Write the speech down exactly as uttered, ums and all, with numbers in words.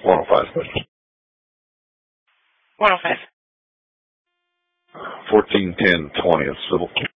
one oh five special. one oh five. fourteen ten twentieth civil.